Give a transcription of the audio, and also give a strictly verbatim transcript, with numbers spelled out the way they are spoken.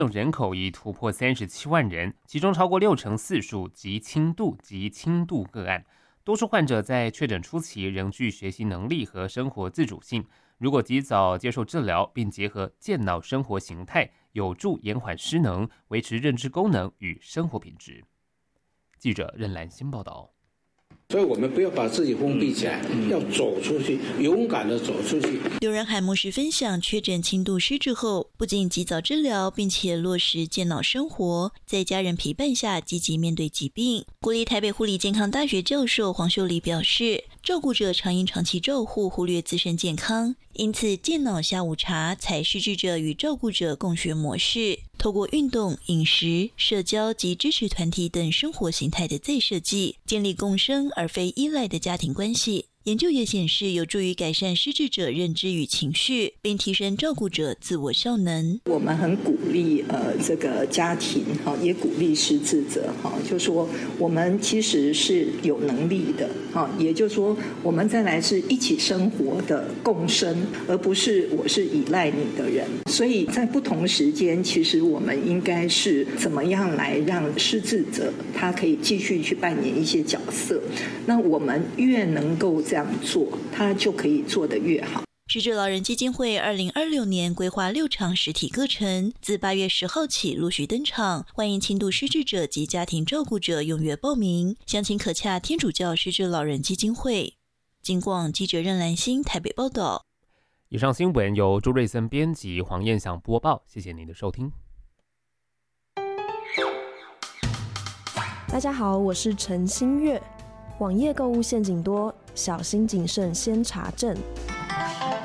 人口已突破三十七万人，其中超过六成四数及轻度及轻度个案。多数患者在确诊初期仍具学习能力和生活自主性，如果及早接受治疗，并结合健脑生活形态，有助延缓失能，维持认知功能与生活品质。记者任兰心报道。 所以我们不要把自己封闭起来，嗯、要走出去，勇敢的走出去。 刘仁海牧师分享，确诊轻度失智后，不仅及早治疗，并且落实健脑生活，在家人陪伴下积极面对疾病。国立台北护理健康大学教授黄秀丽表示，照顾者常因长期照护忽略自身健康，因此健脑下午茶采失智者与照顾者共学模式，透过运动、饮食、社交及支持团体等生活形态的再设计，建立共生而非依赖的家庭关系。研究也显示，有助于改善失智者认知与情绪，并提升照顾者自我效能。 我们很鼓励呃这个家庭哈，也鼓励失智者哈，就说我们其实是有能力的哈，也就是说我们再来是一起生活的共生，而不是我是依赖你的人。所以在不同时间，其实我们应该是怎么样来让失智者他可以继续去扮演一些角色。那我们越能够这样做，他就可以做得越好。 失智老人基金会二零二六年规划六场实体课程，自八月十号起陆续登场，欢迎轻度失智者及家庭照顾者踊跃报名，详情可洽天主教失智老人基金会。金广记者任兰心台北报道。 以上新闻由朱瑞森编辑，黄燕祥播报，谢谢您的收听。 大家好，我是陈新月。网页购物陷阱多，小心谨慎先查证。